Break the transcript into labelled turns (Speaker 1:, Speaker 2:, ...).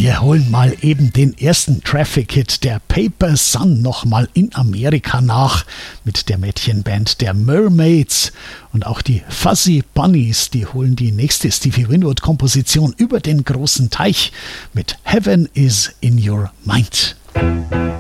Speaker 1: Wir holen mal eben den ersten Traffic-Hit der Paper Sun nochmal in Amerika nach mit der Mädchenband der Mermaids. Und auch die Fuzzy Bunnies, die holen die nächste Stevie Winwood-Komposition über den großen Teich mit Heaven is in Your Mind.